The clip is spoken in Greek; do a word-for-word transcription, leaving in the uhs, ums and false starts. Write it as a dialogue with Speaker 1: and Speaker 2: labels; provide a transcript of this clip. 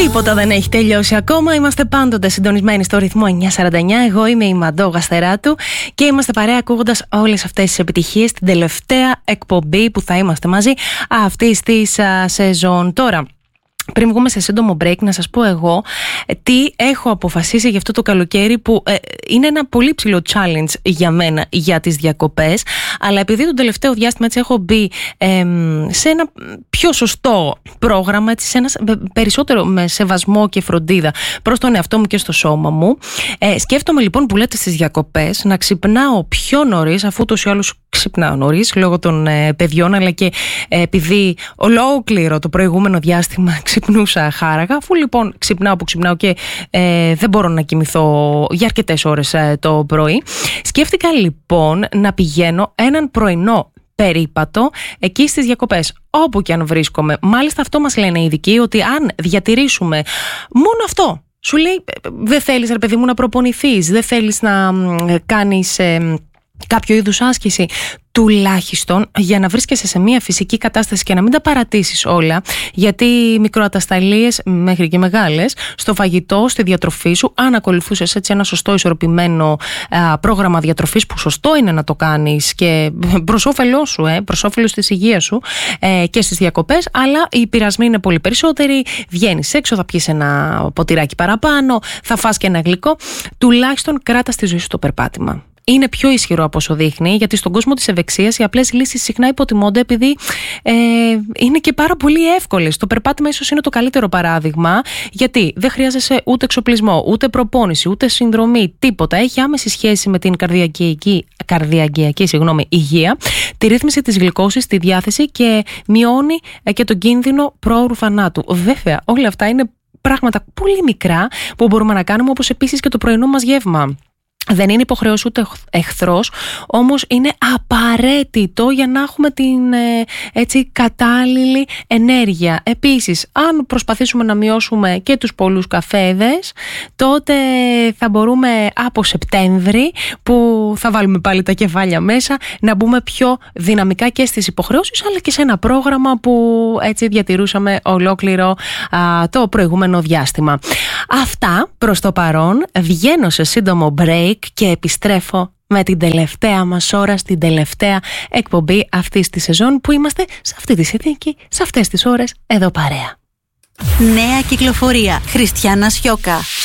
Speaker 1: Τίποτα δεν έχει τελειώσει ακόμα. Είμαστε πάντοτε συντονισμένοι στο ρυθμό εννιά σαράντα εννιά. Εγώ είμαι η Μαντώ Γαστεράτου και είμαστε παρέα ακούγοντας όλες αυτές τις επιτυχίες την τελευταία εκπομπή που θα είμαστε μαζί αυτής της α, σεζόν. Τώρα, πριν βγούμε σε σύντομο break, να σας πω εγώ τι έχω αποφασίσει για αυτό το καλοκαίρι, που ε, είναι ένα πολύ ψηλό challenge για μένα για τις διακοπές, αλλά επειδή το τελευταίο διάστημα έτσι έχω μπει ε, σε ένα πιο σωστό πρόγραμμα, έτσι, σε ένα περισσότερο με σεβασμό και φροντίδα προς τον εαυτό μου και στο σώμα μου, ε, σκέφτομαι λοιπόν που λέτε στις διακοπές να ξυπνάω πιο νωρίς, αφού ούτως ή άλλως ξυπνάω νωρίς λόγω των ε, παιδιών, αλλά και ε, επειδή ολόκληρο το προηγούμενο διάστημα ξυπνούσα χάραγα, αφού λοιπόν ξυπνάω που ξυπνάω και ε, δεν μπορώ να κοιμηθώ για αρκετές ώρες ε, το πρωί, σκέφτηκα λοιπόν να πηγαίνω έναν πρωινό περίπατο εκεί στις διακοπές, όπου και αν βρίσκομαι. Μάλιστα αυτό μας λένε οι ειδικοί, ότι αν διατηρήσουμε μόνο αυτό, σου λέει δεν θέλεις ρε παιδί μου να προπονηθείς, δεν θέλεις να κάνεις ε, κάποιο είδους άσκηση, τουλάχιστον για να βρίσκεσαι σε μια φυσική κατάσταση και να μην τα παρατήσεις όλα, γιατί μικροατασταλίες μέχρι και μεγάλες στο φαγητό, στη διατροφή σου, αν ακολουθούσες έτσι ένα σωστό ισορροπημένο α, πρόγραμμα διατροφής, που σωστό είναι να το κάνεις και προς όφελό σου, ε, προς όφελος της υγείας σου ε, και στις διακοπές, αλλά οι πειρασμοί είναι πολύ περισσότεροι, βγαίνεις έξω, θα πιεις ένα ποτηράκι παραπάνω, θα φας και ένα γλυκό, τουλάχιστον κράτα στη ζωή σου το περπάτημα. Είναι πιο ισχυρό από όσο δείχνει, γιατί στον κόσμο της ευεξίας οι απλές λύσεις συχνά υποτιμώνται, επειδή ε, είναι και πάρα πολύ εύκολες. Το περπάτημα ίσως είναι το καλύτερο παράδειγμα, γιατί δεν χρειάζεσαι ούτε εξοπλισμό, ούτε προπόνηση, ούτε συνδρομή, τίποτα. Έχει άμεση σχέση με την καρδιακιακή, καρδιακιακή συγγνώμη, υγεία, τη ρύθμιση της γλυκώσης, τη διάθεση και μειώνει ε, και τον κίνδυνο πρόωρου θανάτου. Βέβαια, όλα αυτά είναι πράγματα πολύ μικρά που μπορούμε να κάνουμε, όπως επίσης και το πρωινό μας γεύμα. Δεν είναι υποχρέωση ούτε εχθρός, όμως είναι απαραίτητο για να έχουμε την ε, έτσι, κατάλληλη ενέργεια. Επίσης, αν προσπαθήσουμε να μειώσουμε και τους πολλούς καφέδες, τότε θα μπορούμε από Σεπτέμβρη, που θα βάλουμε πάλι τα κεφάλια μέσα, να μπούμε πιο δυναμικά και στις υποχρεώσεις, αλλά και σε ένα πρόγραμμα που έτσι διατηρούσαμε ολόκληρο α, το προηγούμενο διάστημα. Αυτά προς το παρόν. Βγαίνω σε σύντομο break και επιστρέφω με την τελευταία μας ώρα, στην τελευταία εκπομπή αυτής της σεζόν, που είμαστε σε αυτή τη συνθήκη, σε αυτές τις ώρες, εδώ παρέα.
Speaker 2: Νέα κυκλοφορία. Χριστιάνα Σιώκα.